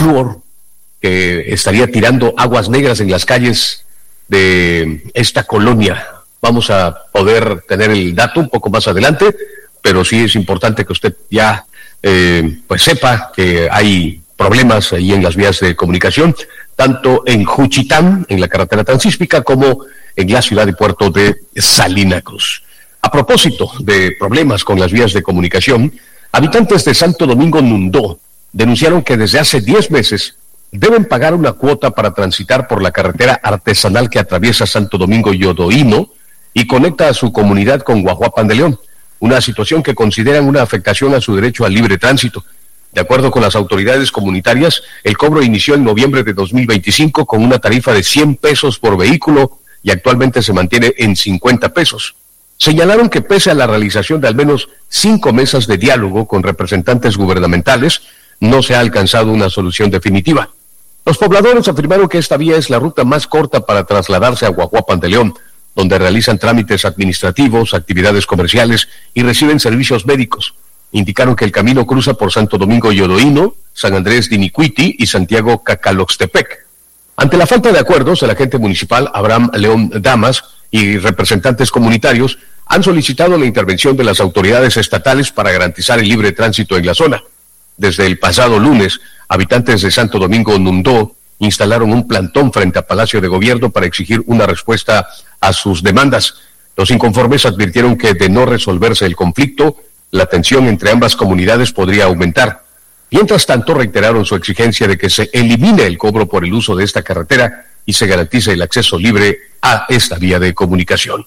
flúor que estaría tirando aguas negras en las calles de esta colonia. Vamos a poder tener el dato un poco más adelante, pero sí es importante que usted ya pues sepa que hay problemas ahí en las vías de comunicación, tanto en Juchitán, en la carretera transísmica, como en la ciudad y puerto de Salina Cruz. A propósito de problemas con las vías de comunicación, habitantes de Santo Domingo Nundó denunciaron que desde hace 10 meses deben pagar una cuota para transitar por la carretera artesanal que atraviesa Santo Domingo Yodoíno y conecta a su comunidad con Guajuapan de León, una situación que consideran una afectación a su derecho al libre tránsito. De acuerdo con las autoridades comunitarias, el cobro inició en noviembre de 2025 con una tarifa de 100 pesos por vehículo y actualmente se mantiene en 50 pesos. Señalaron que pese a la realización de al menos 5 mesas de diálogo con representantes gubernamentales, no se ha alcanzado una solución definitiva. Los pobladores afirmaron que esta vía es la ruta más corta para trasladarse a Guajuapan de León, donde realizan trámites administrativos, actividades comerciales y reciben servicios médicos. Indicaron que el camino cruza por Santo Domingo Yodoíno, San Andrés de Inicuiti y Santiago Cacaloxtepec. Ante la falta de acuerdos, el agente municipal Abraham León Damas y representantes comunitarios han solicitado la intervención de las autoridades estatales para garantizar el libre tránsito en la zona. Desde el pasado lunes, habitantes de Santo Domingo Nundó instalaron un plantón frente a Palacio de Gobierno para exigir una respuesta a sus demandas. Los inconformes advirtieron que de no resolverse el conflicto, la tensión entre ambas comunidades podría aumentar. Mientras tanto, reiteraron su exigencia de que se elimine el cobro por el uso de esta carretera y se garantice el acceso libre a esta vía de comunicación.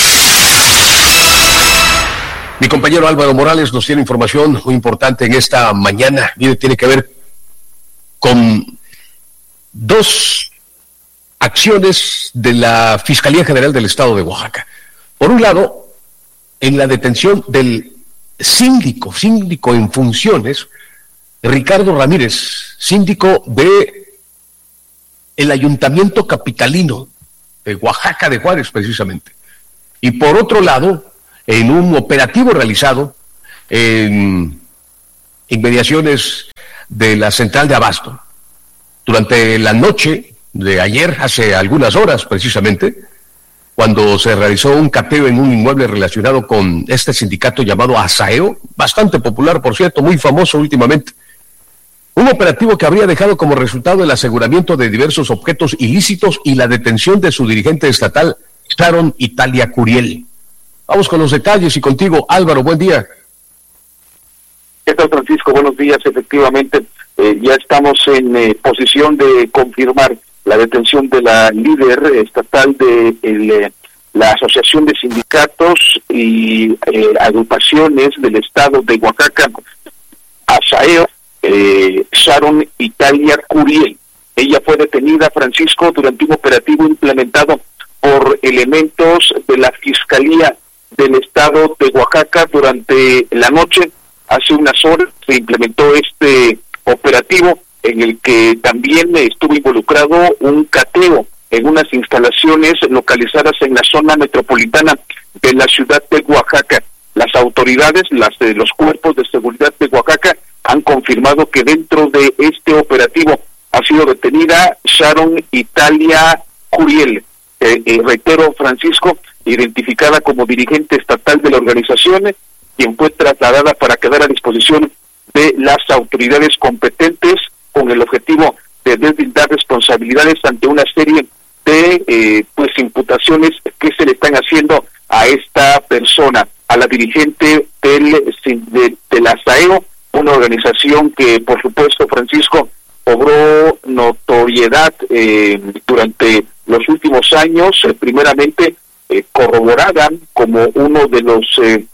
Mi compañero Álvaro Morales nos tiene información muy importante en esta mañana. Mire, tiene que ver con 2 acciones de la Fiscalía General del Estado de Oaxaca. Por un lado, en la detención del síndico en funciones, Ricardo Ramírez, síndico de el Ayuntamiento Capitalino de Oaxaca de Juárez, precisamente. Y por otro lado, en un operativo realizado en inmediaciones de la central de abasto, durante la noche de ayer, hace algunas horas precisamente, cuando se realizó un cateo en un inmueble relacionado con este sindicato llamado Asaeo, bastante popular, por cierto, muy famoso últimamente. Un operativo que habría dejado como resultado el aseguramiento de diversos objetos ilícitos y la detención de su dirigente estatal, Sharon Italia Curiel. Vamos con los detalles y contigo, Álvaro, buen día. ¿Qué tal, Francisco? Buenos días. Efectivamente, ya estamos en posición de confirmar la detención de la líder estatal de la Asociación de Sindicatos y Agrupaciones del Estado de Oaxaca, Asaeo, Sharon Italia Curiel. Ella fue detenida, Francisco, durante un operativo implementado por elementos de la Fiscalía del Estado de Oaxaca durante la noche. Hace unas horas se implementó este operativo en el que también estuvo involucrado un cateo en unas instalaciones localizadas en la zona metropolitana de la ciudad de Oaxaca. Las autoridades, los cuerpos de seguridad de Oaxaca, han confirmado que dentro de este operativo ha sido detenida Sharon Italia Curiel, reitero, Francisco, identificada como dirigente estatal de la organización, quien fue trasladada para quedar a disposición de las autoridades competentes con el objetivo de deslindar responsabilidades ante una serie de imputaciones que se le están haciendo a esta persona, a la dirigente de la SAEO, una organización que, por supuesto, Francisco, cobró notoriedad durante los últimos años, primeramente corroborada como uno de los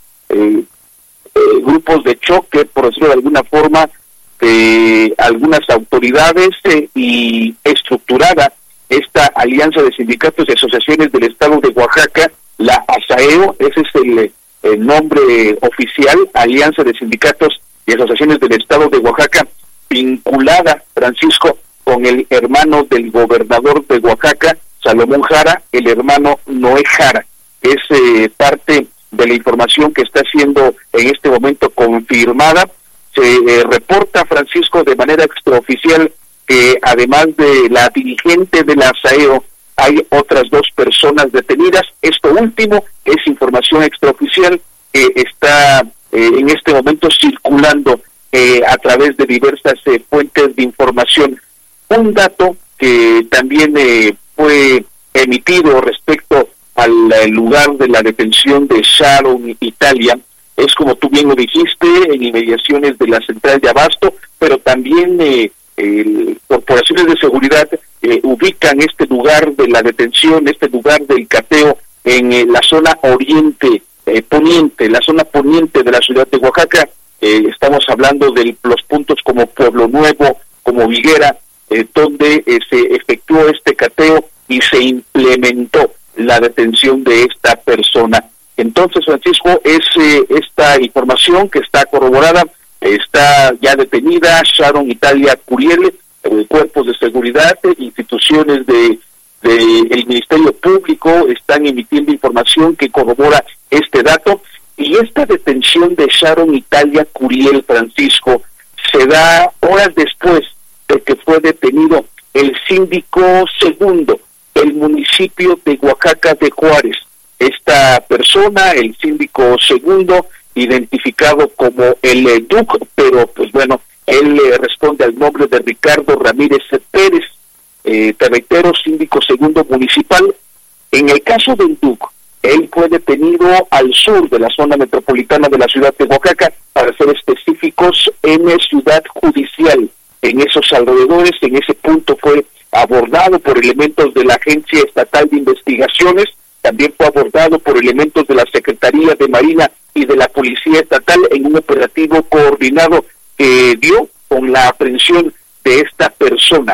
grupos de choque, por decirlo de alguna forma, de algunas autoridades y estructurada esta alianza de sindicatos y asociaciones del Estado de Oaxaca, la ASAEO, ese es el nombre oficial, Alianza de Sindicatos y Asociaciones del Estado de Oaxaca, vinculada, Francisco, con el hermano del gobernador de Oaxaca, Salomón Jara, el hermano Noé Jara. Es parte de la información que está siendo en este momento confirmada. Se reporta, Francisco, de manera extraoficial que además de la dirigente de la ASAEO, hay otras 2 personas detenidas. Esto último es información extraoficial que está en este momento circulando a través de diversas fuentes de información. Un dato que también fue emitido respecto al lugar de la detención de Sharon, Italia, es, como tú bien lo dijiste, en inmediaciones de la central de Abasto, pero también corporaciones de seguridad ubican este lugar de la detención, este lugar del cateo en la zona poniente, la zona poniente de la ciudad de Oaxaca. Estamos hablando de los puntos como Pueblo Nuevo, como Viguera, donde se efectuó este cateo y se implementó la detención de esta persona. Entonces, Francisco, es esta información que está corroborada. Está ya detenida Sharon Italia Curiel, cuerpos de seguridad, instituciones del Ministerio Público están emitiendo información que corrobora este dato, y esta detención de Sharon Italia Curiel, Francisco, se da horas después de que fue detenido el síndico segundo del municipio de Oaxaca de Juárez. Esta persona, el síndico segundo, identificado como el Duc, pero pues bueno, él responde al nombre de Ricardo Ramírez Pérez, te reitero, síndico segundo municipal. En el caso del Duc, él fue detenido al sur de la zona metropolitana de la ciudad de Oaxaca, para ser específicos, en Ciudad Judicial. En esos alrededores, en ese punto fue abordado por elementos de la Agencia Estatal de Investigaciones, también fue abordado por elementos de la Secretaría de Marina y de la Policía Estatal en un operativo coordinado que dio con la aprehensión de esta persona,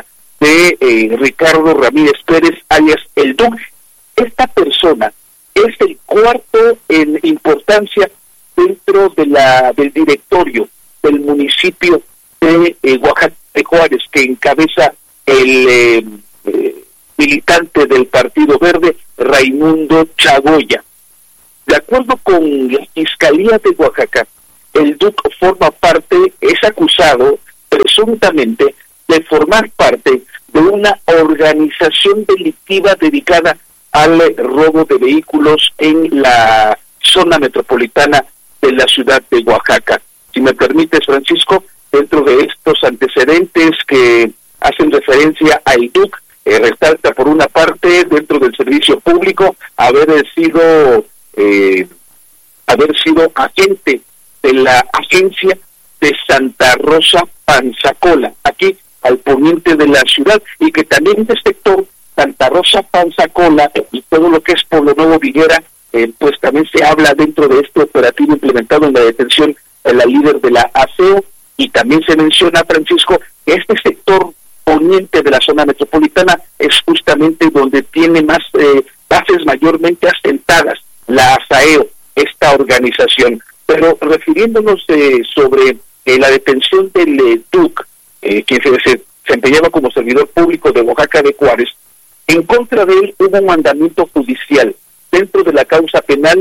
de Ricardo Ramírez Pérez, alias el Duc. Esta persona es el cuarto en importancia dentro del directorio del municipio de Oaxaca de Juárez, que encabeza el militante del Partido Verde, Raimundo Chagoya. De acuerdo con la Fiscalía de Oaxaca, el Duc es acusado presuntamente de formar parte de una organización delictiva dedicada al robo de vehículos en la zona metropolitana de la ciudad de Oaxaca. Si me permites, Francisco, dentro de estos antecedentes que hacen referencia al Duc, resalta por una parte, dentro del servicio público, haber sido agente de la agencia de Santa Rosa Panzacola, aquí al poniente de la ciudad, y que también del sector Santa Rosa Panzacola y todo lo que es Pueblo Nuevo Viguera, pues también se habla dentro de este operativo implementado en la detención de la líder de la ASEO, y también se menciona, Francisco, que este sector poniente de la zona metropolitana es justamente donde tiene más bases mayormente asentadas la ASAEO, esta organización. Pero refiriéndonos sobre la detención del Duc, que se desempeñaba como servidor público de Oaxaca de Juárez, en contra de él hubo un mandamiento judicial dentro de la causa penal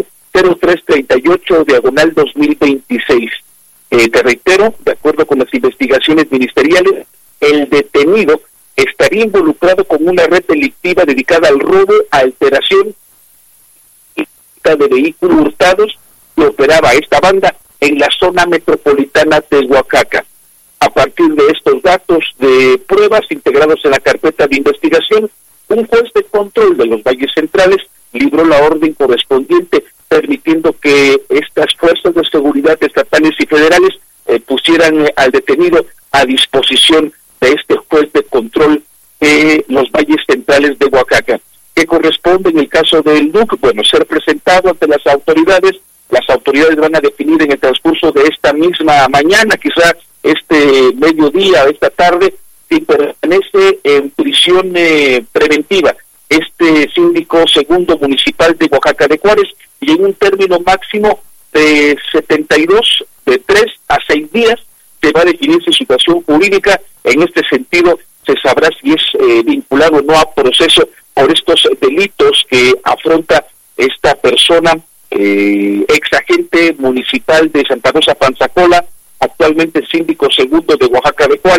0338/2026. Te reitero, de acuerdo con las investigaciones ministeriales, el detenido estaría involucrado con una red delictiva dedicada al robo, alteración de vehículos hurtados, que operaba esta banda en la zona metropolitana de Oaxaca. A partir de estos datos de pruebas integrados en la carpeta de investigación, un juez de control de los Valles Centrales libró la orden correspondiente, permitiendo que estas fuerzas de seguridad estatales y federales pusieran al detenido a disposición de este juez de control de los Valles Centrales de Oaxaca. ¿Qué corresponde en el caso del Duc? Bueno, ser presentado ante las autoridades. Las autoridades van a definir en el transcurso de esta misma mañana, quizá este mediodía, esta tarde, si permanece en prisión preventiva este síndico segundo municipal de Oaxaca de Juárez, y en un término máximo de 72, de 3 a 6 días, se va a definir su situación jurídica. En este sentido, se sabrá si es vinculado o no a proceso por estos delitos que afronta esta persona, ex agente municipal de Santa Rosa Panzacola, actualmente síndico segundo de Oaxaca de Juárez,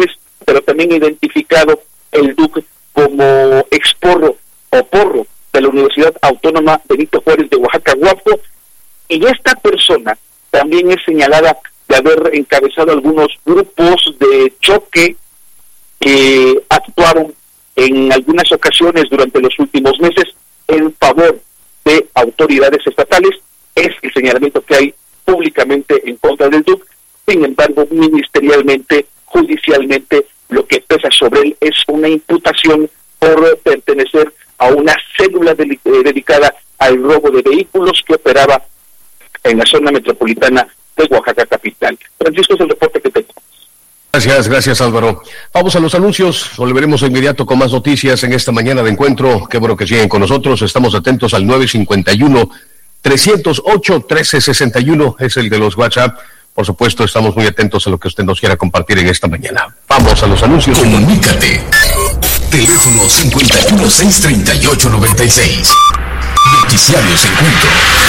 pero también identificado el DUC como exporro o porro de la Universidad Autónoma Benito Juárez de Oaxaca, Huapo, y esta persona también es señalada de haber encabezado algunos grupos de choque que actuaron en algunas ocasiones durante los últimos meses en favor de autoridades estatales. Es el señalamiento que hay públicamente en contra del DUC. Sin embargo, ministerialmente, judicialmente, lo que pesa sobre él es una imputación por pertenecer a una célula dedicada al robo de vehículos que operaba en la zona metropolitana de Oaxaca capital. Francisco, es el reporte que tengo. Gracias Álvaro. Vamos a los anuncios, volveremos de inmediato con más noticias en esta mañana de encuentro. Qué bueno que siguen con nosotros, estamos atentos al 951-308-1361, es el de los WhatsApp. Por supuesto, estamos muy atentos a lo que usted nos quiera compartir en esta mañana. Vamos a los anuncios. Comunícate. Teléfono 51-638-96. Noticiarios Encuentro.